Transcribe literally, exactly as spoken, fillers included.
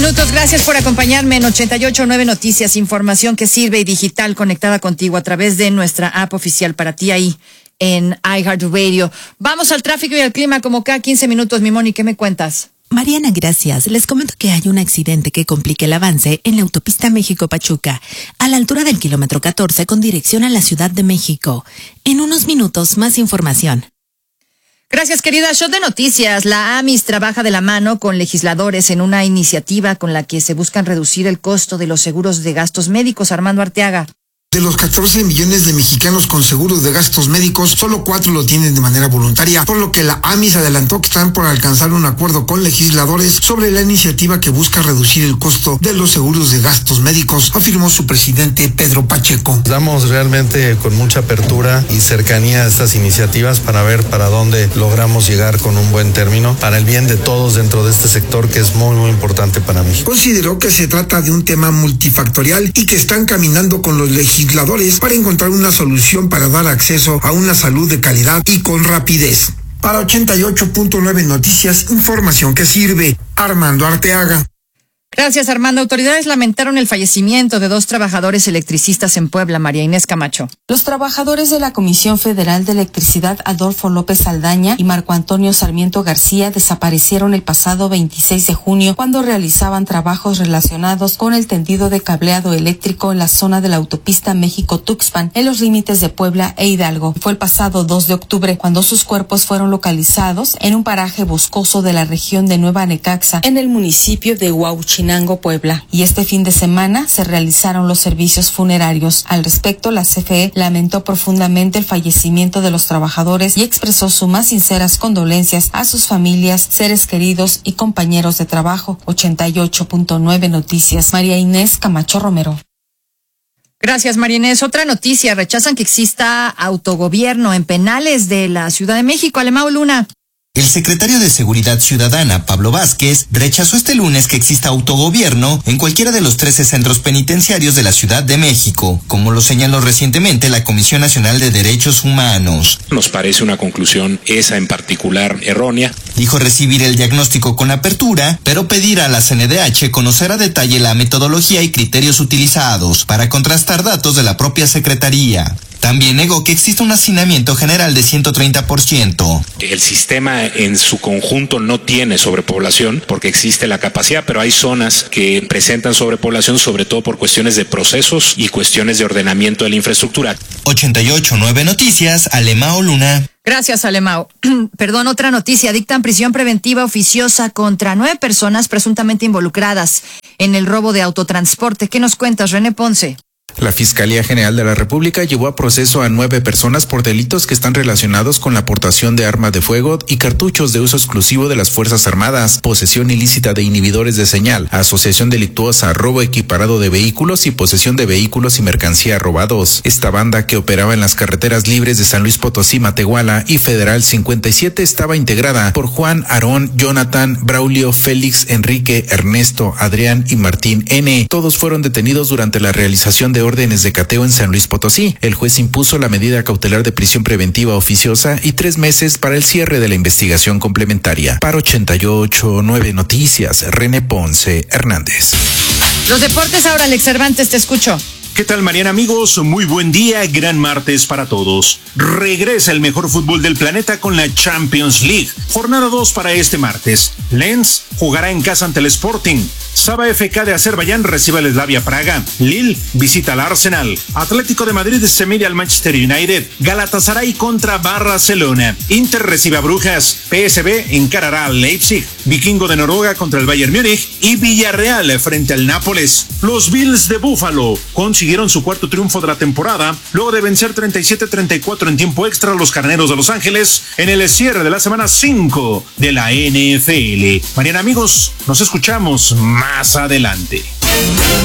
minutos. Gracias por acompañarme en ochenta y ocho punto nueve Noticias, información que sirve y digital conectada contigo a través de nuestra app oficial para ti ahí en iHeartRadio. Vamos al tráfico y al clima como cada quince minutos. Mi Moni, ¿qué me cuentas? Mariana, gracias. Les comento que hay un accidente que complica el avance en la autopista México-Pachuca, a la altura del kilómetro catorce con dirección a la Ciudad de México. En unos minutos, más información. Gracias, querida. Shot de noticias. La AMIS trabaja de la mano con legisladores en una iniciativa con la que se buscan reducir el costo de los seguros de gastos médicos. Armando Arteaga. De los catorce millones de mexicanos con seguros de gastos médicos, solo cuatro lo tienen de manera voluntaria, por lo que la AMIS adelantó que están por alcanzar un acuerdo con legisladores sobre la iniciativa que busca reducir el costo de los seguros de gastos médicos, afirmó su presidente Pedro Pacheco. Damos realmente con mucha apertura y cercanía a estas iniciativas para ver para dónde logramos llegar con un buen término, para el bien de todos dentro de este sector que es muy muy importante para México. Consideró que se trata de un tema multifactorial y que están caminando con los legisladores para encontrar una solución para dar acceso a una salud de calidad y con rapidez. Para ochenta y ocho punto nueve Noticias, información que sirve. Armando Arteaga. Gracias, Armando. Autoridades lamentaron el fallecimiento de dos trabajadores electricistas en Puebla. María Inés Camacho. Los trabajadores de la Comisión Federal de Electricidad Adolfo López Saldaña y Marco Antonio Sarmiento García desaparecieron el pasado veintiséis de junio cuando realizaban trabajos relacionados con el tendido de cableado eléctrico en la zona de la autopista México-Tuxpan, en los límites de Puebla e Hidalgo. Fue el pasado dos de octubre cuando sus cuerpos fueron localizados en un paraje boscoso de la región de Nueva Necaxa, en el municipio de Huauchinango, Puebla, y este fin de semana se realizaron los servicios funerarios. Al respecto, la C F E lamentó profundamente el fallecimiento de los trabajadores y expresó sus más sinceras condolencias a sus familias, seres queridos y compañeros de trabajo. ochenta y ocho punto nueve Noticias, María Inés Camacho Romero. Gracias, María Inés. Otra noticia, rechazan que exista autogobierno en penales de la Ciudad de México. Alemão Luna. El secretario de Seguridad Ciudadana, Pablo Vázquez, rechazó este lunes que exista autogobierno en cualquiera de los trece centros penitenciarios de la Ciudad de México, como lo señaló recientemente la Comisión Nacional de Derechos Humanos. Nos parece una conclusión, esa en particular, errónea. Dijo recibir el diagnóstico con apertura, pero pedir a la C N D H conocer a detalle la metodología y criterios utilizados para contrastar datos de la propia Secretaría. También negó que existe un hacinamiento general de ciento treinta por ciento. El sistema en su conjunto no tiene sobrepoblación porque existe la capacidad, pero hay zonas que presentan sobrepoblación, sobre todo por cuestiones de procesos y cuestiones de ordenamiento de la infraestructura. ochenta y ocho punto nueve Noticias, Alemão Luna. Gracias, Alemão. Perdón, otra noticia. Dictan prisión preventiva oficiosa contra nueve personas presuntamente involucradas en el robo de autotransporte. ¿Qué nos cuentas, René Ponce? La Fiscalía General de la República llevó a proceso a nueve personas por delitos que están relacionados con la aportación de armas de fuego y cartuchos de uso exclusivo de las Fuerzas Armadas, posesión ilícita de inhibidores de señal, asociación delictuosa, robo equiparado de vehículos y posesión de vehículos y mercancía robados. Esta banda, que operaba en las carreteras libres de San Luis Potosí, Matehuala y Federal cincuenta y siete, estaba integrada por Juan, Aarón, Jonathan, Braulio, Félix, Enrique, Ernesto, Adrián y Martín N. Todos fueron detenidos durante la realización de órdenes de cateo en San Luis Potosí. El juez impuso la medida cautelar de prisión preventiva oficiosa y tres meses para el cierre de la investigación complementaria. Para ochenta y ocho punto nueve Noticias, René Ponce Hernández. Los deportes ahora, Alex Cervantes, te escucho. ¿Qué tal, Mariana, amigos? Muy buen día, gran martes para todos. Regresa el mejor fútbol del planeta con la Champions League. Jornada dos para este martes. Lens jugará en casa ante el Sporting. Saba F K de Azerbaiyán recibe al Slavia Praga. Lille visita al Arsenal. Atlético de Madrid se mide al Manchester United. Galatasaray contra Barcelona. Inter recibe a Brujas. P S V encarará al Leipzig. Vikingo de Noruega contra el Bayern Múnich. Y Villarreal frente al Nápoles. Los Bills de Buffalo consiguieron su cuarto triunfo de la temporada luego de vencer treinta y siete a treinta y cuatro en tiempo extra a los Carneros de Los Ángeles en el cierre de la semana cinco de la N F L. Mañana, amigos, nos escuchamos más adelante.